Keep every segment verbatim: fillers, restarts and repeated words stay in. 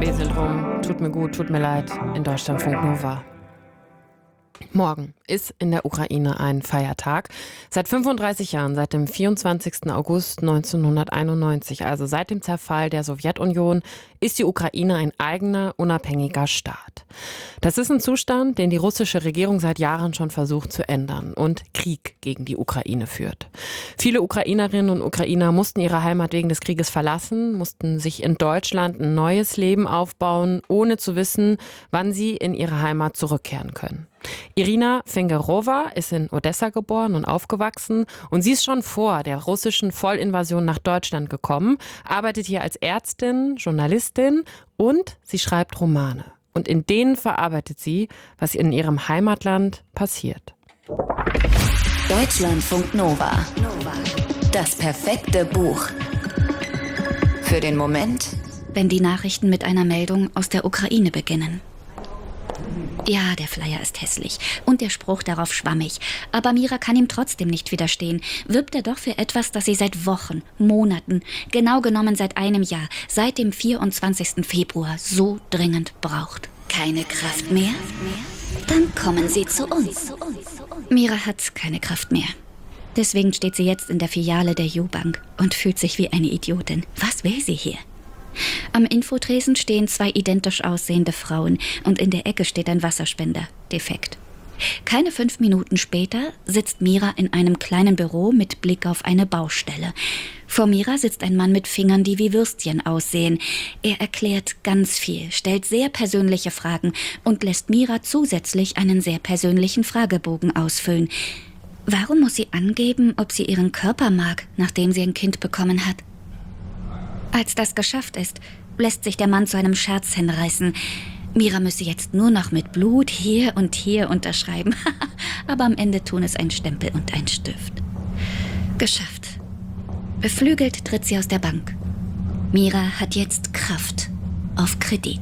Wesel drum. Tut mir gut, tut mir leid. In Deutschlandfunk Nova. Morgen ist in der Ukraine ein Feiertag. Seit fünfunddreißig Jahren, seit dem vierundzwanzigsten August neunzehnhunderteinundneunzig, also seit dem Zerfall der Sowjetunion, ist die Ukraine ein eigener, unabhängiger Staat. Das ist ein Zustand, den die russische Regierung seit Jahren schon versucht zu ändern und Krieg gegen die Ukraine führt. Viele Ukrainerinnen und Ukrainer mussten ihre Heimat wegen des Krieges verlassen, mussten sich in Deutschland ein neues Leben aufbauen, ohne zu wissen, wann sie in ihre Heimat zurückkehren können. Irina Fingerowa ist in Odessa geboren und aufgewachsen und sie ist schon vor der russischen Vollinvasion nach Deutschland gekommen, arbeitet hier als Ärztin, Journalistin und sie schreibt Romane. Und in denen verarbeitet sie, was in ihrem Heimatland passiert. Deutschlandfunk Nova. Das perfekte Buch. Für den Moment, wenn die Nachrichten mit einer Meldung aus der Ukraine beginnen. Ja, der Flyer ist hässlich und der Spruch darauf schwammig. Aber Mira kann ihm trotzdem nicht widerstehen. Wirbt er doch für etwas, das sie seit Wochen, Monaten, genau genommen seit einem Jahr, seit dem vierundzwanzigsten Februar so dringend braucht. Keine Kraft mehr? Dann kommen Sie zu uns. Mira hat keine Kraft mehr. Deswegen steht sie jetzt in der Filiale der U-Bank und fühlt sich wie eine Idiotin. Was will sie hier? Am Infotresen stehen zwei identisch aussehende Frauen und in der Ecke steht ein Wasserspender, defekt. Keine fünf Minuten später sitzt Mira in einem kleinen Büro mit Blick auf eine Baustelle. Vor Mira sitzt ein Mann mit Fingern, die wie Würstchen aussehen. Er erklärt ganz viel, stellt sehr persönliche Fragen und lässt Mira zusätzlich einen sehr persönlichen Fragebogen ausfüllen. Warum muss sie angeben, ob sie ihren Körper mag, nachdem sie ein Kind bekommen hat? Als das geschafft ist, lässt sich der Mann zu einem Scherz hinreißen. Mira müsse jetzt nur noch mit Blut hier und hier unterschreiben. Aber am Ende tun es ein Stempel und ein Stift. Geschafft. Beflügelt tritt sie aus der Bank. Mira hat jetzt Kraft. Auf Kredit.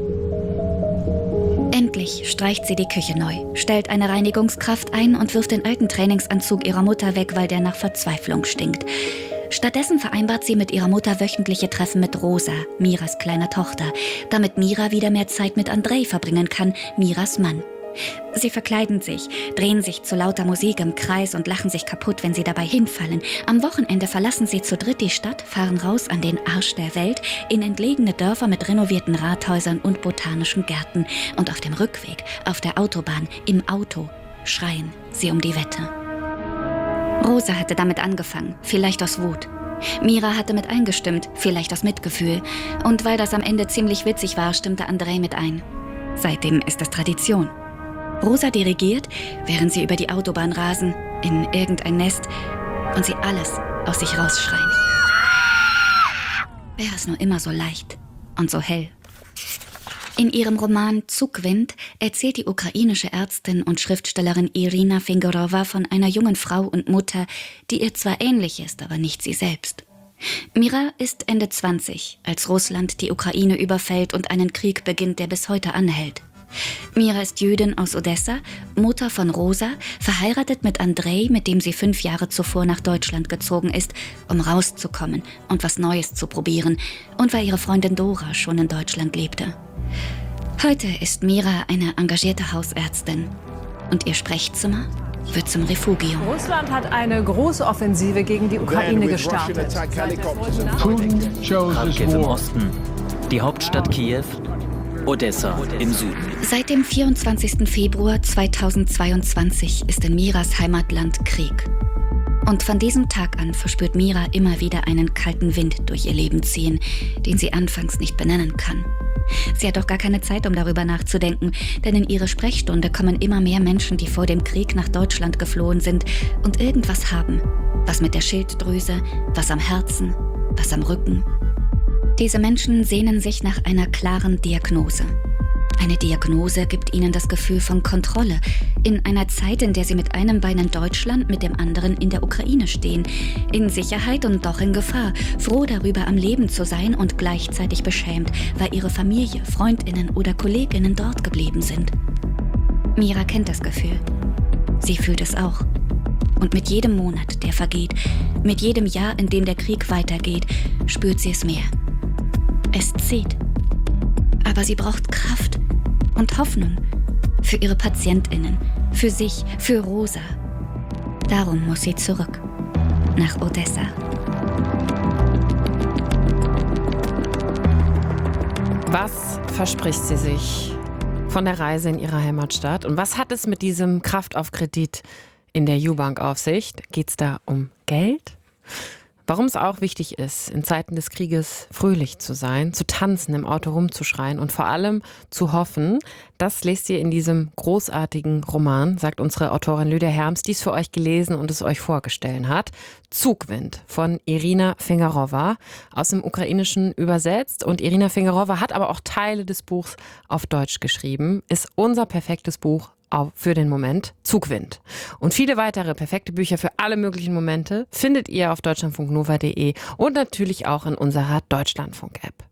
Endlich streicht sie die Küche neu, stellt eine Reinigungskraft ein und wirft den alten Trainingsanzug ihrer Mutter weg, weil der nach Verzweiflung stinkt. Stattdessen vereinbart sie mit ihrer Mutter wöchentliche Treffen mit Rosa, Miras kleiner Tochter, damit Mira wieder mehr Zeit mit Andrei verbringen kann, Miras Mann. Sie verkleiden sich, drehen sich zu lauter Musik im Kreis und lachen sich kaputt, wenn sie dabei hinfallen. Am Wochenende verlassen sie zu dritt die Stadt, fahren raus an den Arsch der Welt, in entlegene Dörfer mit renovierten Rathäusern und botanischen Gärten. Und auf dem Rückweg, auf der Autobahn, im Auto, schreien sie um die Wette. Rosa hatte damit angefangen, vielleicht aus Wut. Mira hatte mit eingestimmt, vielleicht aus Mitgefühl. Und weil das am Ende ziemlich witzig war, stimmte Andrei mit ein. Seitdem ist das Tradition. Rosa dirigiert, während sie über die Autobahn rasen, in irgendein Nest und sie alles aus sich rausschreien. Wäre es nur immer so leicht und so hell. In ihrem Roman Zugwind erzählt die ukrainische Ärztin und Schriftstellerin Irina Fingerowa von einer jungen Frau und Mutter, die ihr zwar ähnlich ist, aber nicht sie selbst. Mira ist Ende zwanzig, als Russland die Ukraine überfällt und einen Krieg beginnt, der bis heute anhält. Mira ist Jüdin aus Odessa, Mutter von Rosa, verheiratet mit Andrei, mit dem sie fünf Jahre zuvor nach Deutschland gezogen ist, um rauszukommen und was Neues zu probieren und weil ihre Freundin Dora schon in Deutschland lebte. Heute ist Mira eine engagierte Hausärztin und ihr Sprechzimmer wird zum Refugium. Russland hat eine große Offensive gegen die Ukraine gestartet. Kharkiv im Osten, die Hauptstadt Kiew, Odessa im Süden. Seit dem vierundzwanzigsten Februar zweitausendzweiundzwanzig ist in Miras Heimatland Krieg. Und von diesem Tag an verspürt Mira immer wieder einen kalten Wind durch ihr Leben ziehen, den sie anfangs nicht benennen kann. Sie hat doch gar keine Zeit, um darüber nachzudenken, denn in ihre Sprechstunde kommen immer mehr Menschen, die vor dem Krieg nach Deutschland geflohen sind und irgendwas haben. Was mit der Schilddrüse, was am Herzen, was am Rücken. Diese Menschen sehnen sich nach einer klaren Diagnose. Eine Diagnose gibt ihnen das Gefühl von Kontrolle. In einer Zeit, in der sie mit einem Bein in Deutschland, mit dem anderen in der Ukraine stehen. In Sicherheit und doch in Gefahr. Froh darüber, am Leben zu sein und gleichzeitig beschämt, weil ihre Familie, Freundinnen oder Kolleginnen dort geblieben sind. Mira kennt das Gefühl. Sie fühlt es auch. Und mit jedem Monat, der vergeht, mit jedem Jahr, in dem der Krieg weitergeht, spürt sie es mehr. Es zieht. Aber sie braucht Kraft und Hoffnung. Für ihre PatientInnen, für sich, für Rosa. Darum muss sie zurück. Nach Odessa. Was verspricht sie sich von der Reise in ihre Heimatstadt? Und was hat es mit diesem Kraft auf Kredit in der U-Bank auf sich? Geht es da um Geld? Warum es auch wichtig ist, in Zeiten des Krieges fröhlich zu sein, zu tanzen, im Auto rumzuschreien und vor allem zu hoffen, das lest ihr in diesem großartigen Roman, sagt unsere Autorin Lydia Herms, die es für euch gelesen und es euch vorgestellt hat. Zugwind von Irina Fingerowa, aus dem Ukrainischen übersetzt. Und Irina Fingerowa hat aber auch Teile des Buchs auf Deutsch geschrieben, ist unser perfektes Buch für den Moment Zugwind. Und viele weitere perfekte Bücher für alle möglichen Momente findet ihr auf deutschlandfunknova punkt de und natürlich auch in unserer Deutschlandfunk-App.